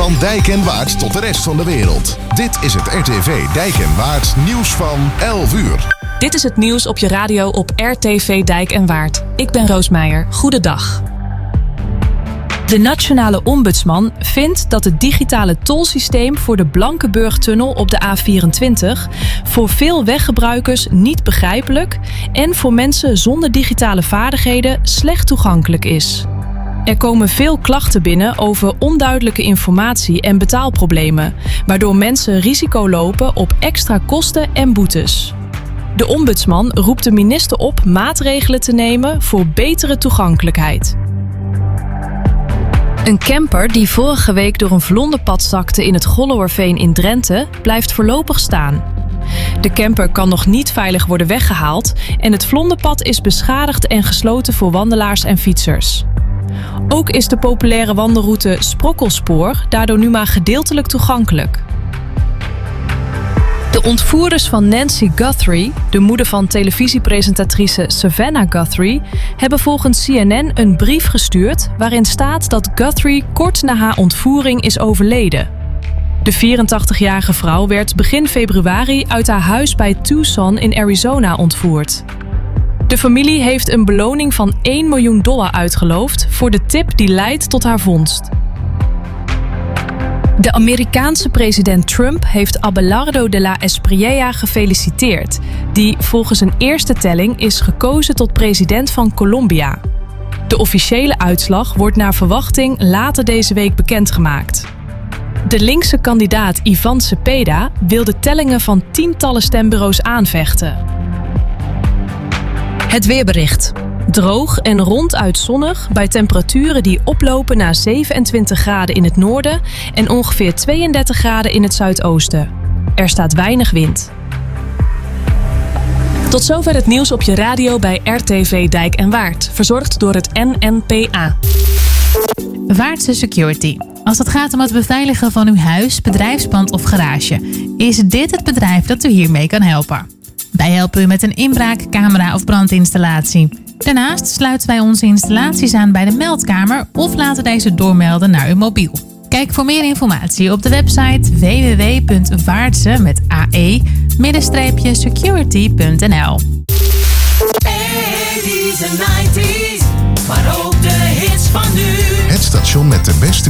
Van Dijk en Waard tot de rest van de wereld. Dit is het RTV Dijk en Waard nieuws van 11 uur. Dit is het nieuws op je radio op RTV Dijk en Waard. Ik ben Roos Meijer. Goedendag. De Nationale Ombudsman vindt dat het digitale tolsysteem voor de Blankenburg-tunnel op de A24 voor veel weggebruikers niet begrijpelijk en voor mensen zonder digitale vaardigheden slecht toegankelijk is. Er komen veel klachten binnen over onduidelijke informatie en betaalproblemen, waardoor mensen risico lopen op extra kosten en boetes. De ombudsman roept de minister op maatregelen te nemen voor betere toegankelijkheid. Een camper die vorige week door een vlonderpad zakte in het Gollowerveen in Drenthe blijft voorlopig staan. De camper kan nog niet veilig worden weggehaald en het vlonderpad is beschadigd en gesloten voor wandelaars en fietsers. Ook is de populaire wandelroute Sprokkelspoor daardoor nu maar gedeeltelijk toegankelijk. De ontvoerders van Nancy Guthrie, de moeder van televisiepresentatrice Savannah Guthrie, hebben volgens CNN een brief gestuurd waarin staat dat Guthrie kort na haar ontvoering is overleden. De 84-jarige vrouw werd begin februari uit haar huis bij Tucson in Arizona ontvoerd. De familie heeft een beloning van $1 miljoen uitgeloofd voor de tip die leidt tot haar vondst. De Amerikaanse president Trump heeft Abelardo de la Espriella gefeliciteerd, die volgens een eerste telling is gekozen tot president van Colombia. De officiële uitslag wordt naar verwachting later deze week bekendgemaakt. De linkse kandidaat Ivan Cepeda wil de tellingen van tientallen stembureaus aanvechten. Het weerbericht. Droog en ronduit zonnig bij temperaturen die oplopen naar 27 graden in het noorden en ongeveer 32 graden in het zuidoosten. Er staat weinig wind. Tot zover het nieuws op je radio bij RTV Dijk en Waard. Verzorgd door het NNPA. Waardse Security. Als het gaat om het beveiligen van uw huis, bedrijfspand of garage, is dit het bedrijf dat u hiermee kan helpen. Wij helpen u met een inbraak, camera of brandinstallatie. Daarnaast sluiten wij onze installaties aan bij de meldkamer of laten deze doormelden naar uw mobiel. Kijk voor meer informatie op de website www.waardse-security.nl. 80's en 90's, maar ook de hits van nu. Het station met de beste